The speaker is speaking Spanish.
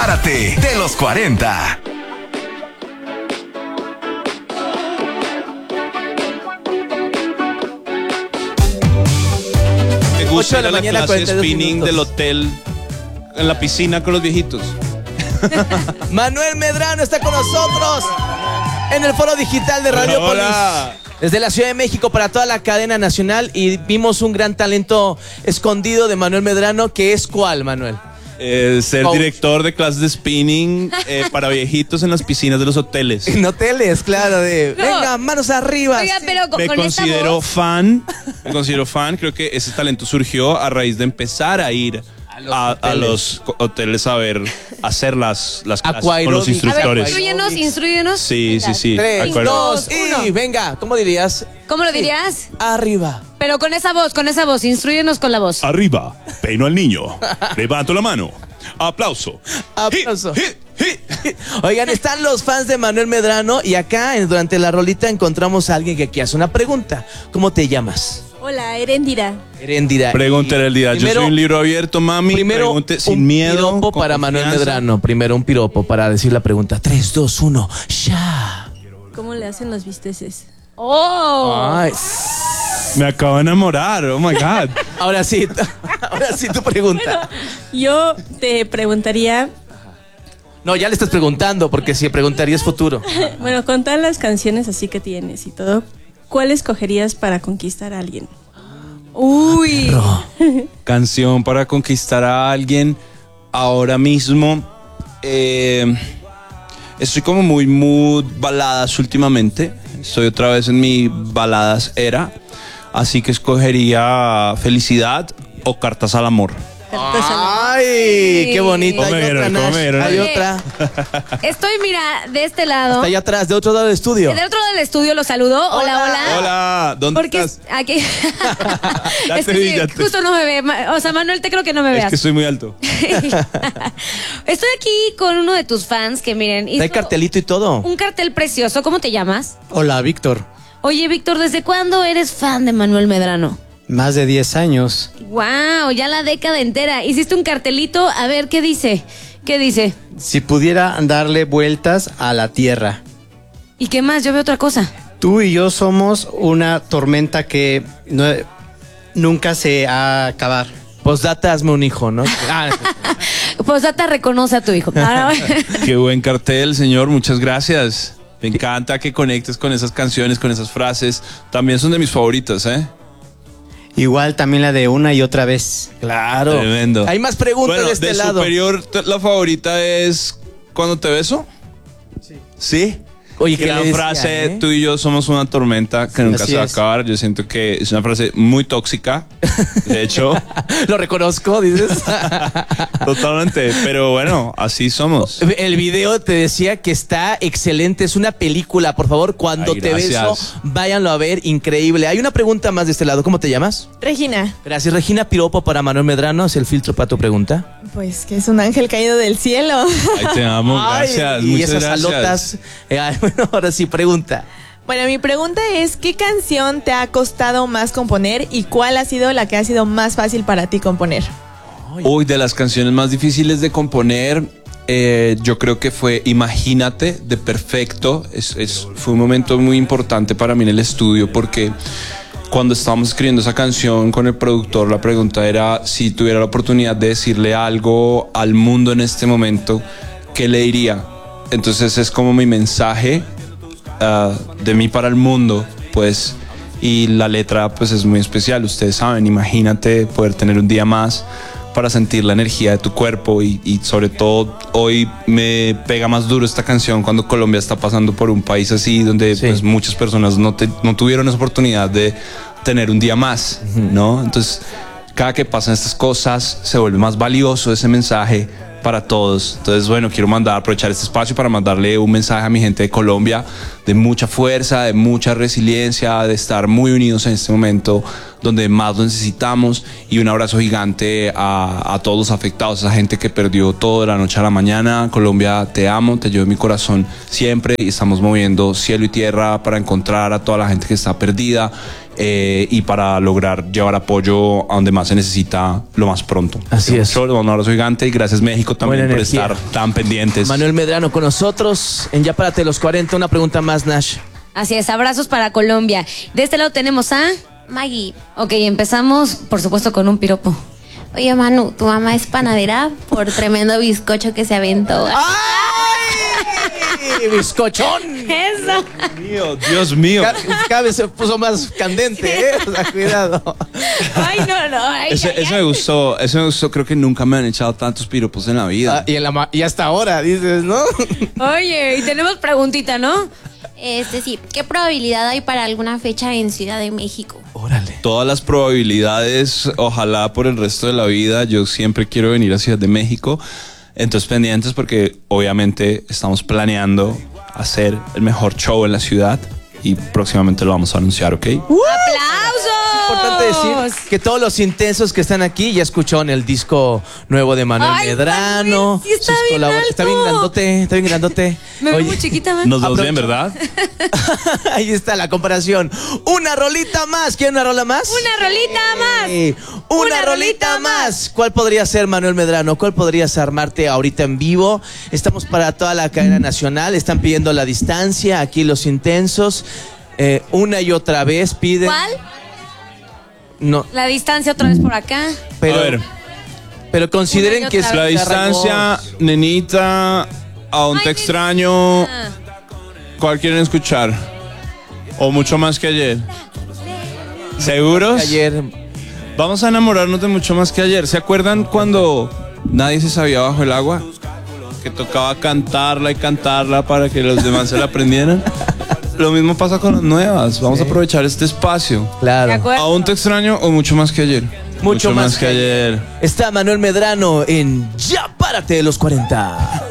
Párate de los 40. Me gusta ir a la mañana, clase de 42 spinning minutos. del hotel en la piscina con los viejitos. Manuel Medrano está con nosotros en el foro digital de Radiopolis. Hola. Desde la Ciudad de México para toda la cadena nacional, y vimos un gran talento escondido de Manuel Medrano, que es ¿cuál, Manuel? Ser Coach. director de clases de spinning para viejitos en las piscinas de los hoteles. En hoteles, claro, de No. venga, manos arriba. Oiga, pero Me con esta considero voz. fan. Me considero fan. Creo que ese talento surgió a raíz de empezar a ir a los hoteles a ver, a hacer las clases con los Aquaerobic. A ver, instructores. instrúyenos. Sí, sí, sí. 3, Acuerdo. 2, uno. y venga, ¿cómo dirías? ¿Cómo lo dirías? Arriba. Pero con esa voz, instrúyenos con la voz. Arriba, peino al niño. Levanto la mano. Aplauso. Aplauso. Hit, hit, hit. Oigan, están los fans de Manuel Medrano y acá durante la rolita encontramos a alguien que aquí hace una pregunta. ¿Cómo te llamas? Hola, Erendira. Erendira. Pregúntale el día. Yo Primero- soy un libro abierto, mami. Primero, Pregunte sin un miedo. piropo con para Manuel confianza. Medrano. Primero un piropo para decir la pregunta. 3, 2, 1, ya. ¿Cómo le hacen los bisteces? ¡Oh! Ay, Me acabo de enamorar. Oh my God. ahora sí, ahora sí tu pregunta. Yo te preguntaría, No, ya le estás preguntando, porque si preguntarías futuro. bueno, con todas las canciones así que tienes y todo, ¿cuál escogerías para conquistar a alguien? Uy. Canción para conquistar a alguien. Ahora mismo estoy como muy mood baladas últimamente. Estoy otra vez en mi baladas era. Así que escogería Felicidad o Cartas al Amor. Ay, qué bonita. ¿Cómo me Hay otra, vieron? ¿Cómo Nash. me vieron? Hay Oye. otra. Estoy, mira, de este lado. Está allá atrás, de otro lado del estudio. Del otro lado del estudio lo saludo. Hola, hola. Hola, ¿dónde Porque estás? aquí. Ya Es te que vi, sí, ya te- justo no me ve. O sea, Manuel, te creo que no me Es veas. que estoy muy alto. Estoy aquí con uno de tus fans que miren. Hay hizo cartelito y todo. un cartel precioso. ¿Cómo te llamas? Hola, Víctor. Oye, Víctor, ¿desde cuándo eres fan de Manuel Medrano? Más de 10 años. Wow, ya la década entera. Hiciste un cartelito, a ver, ¿qué dice? ¿Qué dice? Si pudiera darle vueltas a la tierra. ¿Y qué más? Yo veo otra cosa. Tú y yo somos una tormenta que nunca se va a acabar. Postdata, hazme un hijo, ¿no? Posdata reconoce a tu hijo. Ahora, Qué buen cartel, señor. Muchas gracias. Me encanta que conectes con esas canciones, con esas frases. También son de mis favoritas, ¿eh? Igual también la de una y otra vez. Claro. Tremendo. Hay más preguntas Bueno, de este lado. superior, la favorita es ¿Cuándo te beso? Sí. ¿Sí? Oye, ¿qué Gran le decía, frase, tú y yo somos una tormenta que nunca Así se va a es. acabar. Yo siento que es una frase muy tóxica. De hecho, Lo reconozco, dices. totalmente. Pero bueno, así somos. El video te decía que está excelente, es una película, por favor, cuando Ay, te beso, gracias. váyanlo a ver, increíble. Hay una pregunta más de este lado, ¿cómo te llamas? Regina, Gracias, Regina. Piropo para Manuel Medrano, es el filtro para tu pregunta. pues que es un ángel caído del cielo. Ay, te amo, gracias. Ay, y Muchas esas gracias. alotas. Ay, bueno, ahora sí, pregunta. Bueno, mi pregunta es, ¿qué canción te ha costado más componer y cuál ha sido la que ha sido más fácil para ti componer? Uy, de las canciones más difíciles de componer, yo creo que fue Imagínate de Perfecto. Fue un momento muy importante para mí en el estudio porque cuando estábamos escribiendo esa canción con el productor, la pregunta era si tuviera la oportunidad de decirle algo al mundo en este momento, ¿qué le diría? Entonces es como mi mensaje de mí para el mundo, pues, y la letra pues es muy especial. Ustedes saben, imagínate poder tener un día más para sentir la energía de tu cuerpo y sobre todo hoy me pega más duro esta canción cuando Colombia está pasando por un país así donde Sí. pues muchas personas no tuvieron esa oportunidad de tener un día más, ¿no? Entonces cada que pasan estas cosas se vuelve más valioso ese mensaje para todos. Entonces, bueno, quiero aprovechar este espacio para mandarle un mensaje a mi gente de Colombia de mucha fuerza, de mucha resiliencia, de estar muy unidos en este momento donde más lo necesitamos, y un abrazo gigante a todos los afectados, a esa gente que perdió todo de la noche a la mañana. Colombia, te amo, te llevo en mi corazón siempre y estamos moviendo cielo y tierra para encontrar a toda la gente que está perdida. y para lograr llevar apoyo a donde más se necesita lo más pronto. Así es. Un abrazo gigante y gracias México también Buena por energía. estar tan pendientes. Manuel Medrano con nosotros en Ya Párate de los 40. Una pregunta más, Nash. Así es, abrazos para Colombia. De este lado tenemos a Maggie, Ok, empezamos, por supuesto, con un piropo. oye Manu, tu mamá es panadera por tremendo bizcocho que se aventó. ¡Ay! ¡Bizcochón! Eso. Dios mío. Cada vez se puso más candente, ¿eh? O sea, cuidado. Ay, no. Ay, Eso ay, me gustó, creo que nunca me han echado tantos piropos en la vida. Y hasta ahora, dices, ¿no? Oye, y tenemos preguntita, ¿no? Sí, ¿qué probabilidad hay para alguna fecha en Ciudad de México? Órale. Todas las probabilidades, ojalá por el resto de la vida, yo siempre quiero venir a Ciudad de México. Entonces pendientes porque obviamente estamos planeando hacer el mejor show en la ciudad y próximamente lo vamos a anunciar, ¿ok? ¡Aplausos! Importante decir que todos los intensos que están aquí ya escucharon el disco nuevo de Manuel Ay, Medrano. Manuel, sí está sus bien alto. Está bien grandote. Me veo Oye, muy chiquita, man. Nos vemos bien, ¿verdad? ahí está la comparación. Una rolita más. ¿Quieren una rola más? Una rolita más. Sí, una rolita más. ¿Cuál podría ser, Manuel Medrano? ¿Cuál podrías armarte ahorita en vivo? Estamos para toda la cadena nacional. Están pidiendo la distancia. Aquí los intensos. Una y otra vez piden. ¿Cuál? No, La distancia otra vez por acá. pero, A ver. pero consideren Una y que otra es La distancia, nenita, aún te Ay, extraño. Ah. ¿Cuál quieren escuchar? ¿O mucho más que ayer? ¿Seguros? ayer. Vamos a enamorarnos de mucho más que ayer. ¿Se acuerdan cuando nadie se sabía bajo el agua? Que tocaba cantarla y cantarla para que los demás se la aprendieran. Lo mismo pasa con las nuevas. Vamos a aprovechar este espacio. ¿De Claro. acuerdo? ¿Aún te extraño o mucho más que ayer? Mucho más que ayer. Está Manuel Medrano en Ya Párate de los 40.